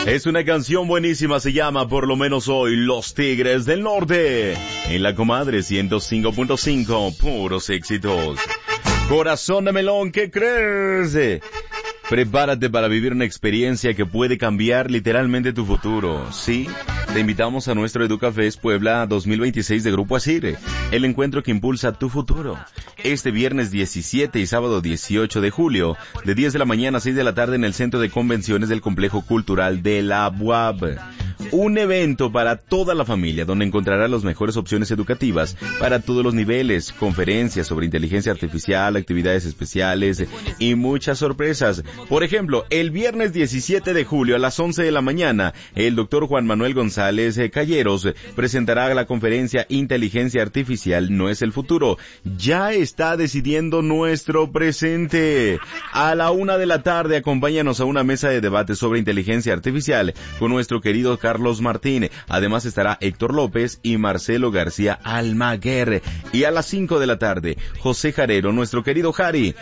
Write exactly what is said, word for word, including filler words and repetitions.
Es una canción buenísima, se llama Por lo menos hoy, Los Tigres del Norte. En la Comadre ciento cinco punto cinco, puros éxitos. Corazón de melón, ¿qué crees? Prepárate para vivir una experiencia que puede cambiar literalmente tu futuro. Sí, te invitamos a nuestro EducaFest Puebla dos mil veintiséis de Grupo Asir, el encuentro que impulsa tu futuro. Este viernes diecisiete y sábado dieciocho de julio, de diez de la mañana a seis de la tarde en el Centro de Convenciones del Complejo Cultural de la U A B. Un evento para toda la familia donde encontrarás las mejores opciones educativas para todos los niveles, conferencias sobre inteligencia artificial, actividades especiales y muchas sorpresas. Por ejemplo, el viernes diecisiete de julio a las once de la mañana, el doctor Juan Manuel González Calleros presentará la conferencia Inteligencia Artificial no es el futuro, ya está decidiendo nuestro presente. A la una de la tarde acompáñanos a una mesa de debate sobre inteligencia artificial con nuestro querido Carlos Martín. Además estará Héctor López y Marcelo García Almaguer. Y a las cinco de la tarde, José Jarero, nuestro querido Jari,